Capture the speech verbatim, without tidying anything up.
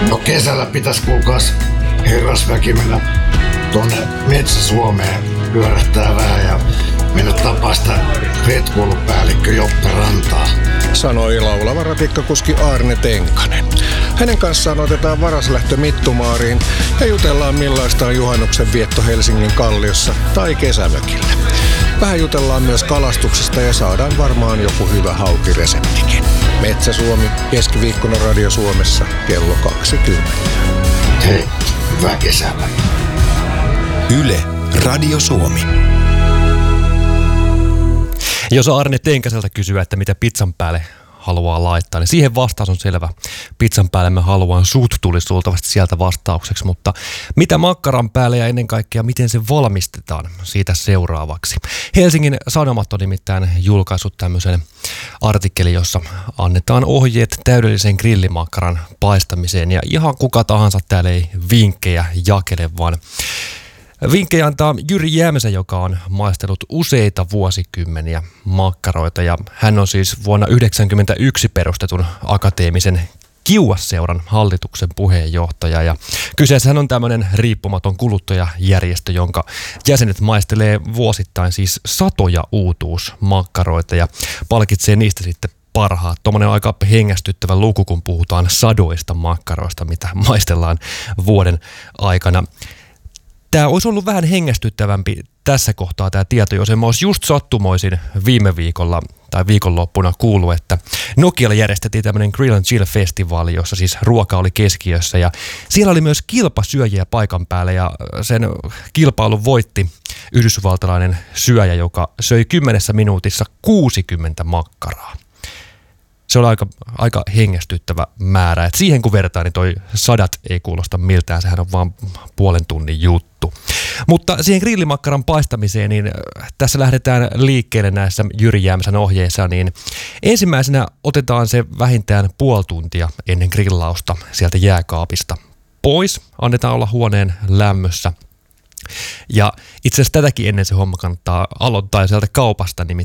No kesällä pitäisi kuulkaas herrasväki mennä tuonne Metsä-Suomeen pyörähtää vähän ja mennä tapaa sitä retkoulupäällikkö Joppe Rantaa. Sanoi laulava ratikkakuski Arne Tenkanen. Hänen kanssaan otetaan varaslähtö Mittumaariin ja jutellaan millaista on juhannuksen vietto Helsingin Kalliossa tai kesämökillä. Vähän jutellaan myös kalastuksesta ja saadaan varmaan joku hyvä haukireseptikin. Metsä-Suomi, keskiviikkona Radio Suomessa kello kaksikymmentä. Hei, hyvää kesää. Yle, Radio Suomi. Jos Arne Tenkaselta kysyy, että mitä pizzan päälle haluaa laittaa, niin siihen vastaus on selvä. Pizzan päälle mä haluan sut, tulisi luultavasti sieltä vastaukseksi, mutta mitä makkaran päälle ja ennen kaikkea miten se valmistetaan, siitä seuraavaksi. Helsingin Sanomat on nimittäin julkaissut tämmöisen artikkelin, jossa annetaan ohjeet täydellisen grillimakkaran paistamiseen ja ihan kuka tahansa täällä ei vinkkejä jakele, vaan vinkkejä antaa Jyri Jämsä, joka on maistellut useita vuosikymmeniä makkaroita ja hän on siis vuonna yhdeksänkymmentäyksi perustetun akateemisen Kiuas-seuran hallituksen puheenjohtaja ja kyseessähän on tämmöinen riippumaton kuluttajajärjestö, jonka jäsenet maistelee vuosittain siis satoja uutuusmakkaroita ja palkitsee niistä sitten parhaat. Tuommoinen aika hengästyttävä luku, kun puhutaan sadoista makkaroista, mitä maistellaan vuoden aikana. Tämä olisi ollut vähän hengästyttävämpi tässä kohtaa tämä tieto, jos en mä olisi just sattumoisin viime viikolla tai viikonloppuna kuullut, että Nokialla järjestettiin tämmöinen Grill and Chill-festivaali, jossa siis ruoka oli keskiössä ja siellä oli myös kilpasyöjiä paikan päällä ja sen kilpailun voitti yhdysvaltalainen syöjä, joka söi kymmenessä minuutissa kuusikymmentä makkaraa. Se oli aika, aika hengästyttävä määrä. Et siihen kun vertaa, niin toi sadat ei kuulosta miltään. Sehän on vaan puolen tunnin juttu. Mutta siihen grillimakkaran paistamiseen, niin tässä lähdetään liikkeelle näissä Jyri Jämsän ohjeissa. Niin ensimmäisenä otetaan se vähintään puoli tuntia ennen grillausta sieltä jääkaapista pois. Annetaan olla huoneen lämmössä. Ja itse asiassa tätäkin ennen se homma kannattaa aloittaa sieltä kaupasta, nimittäin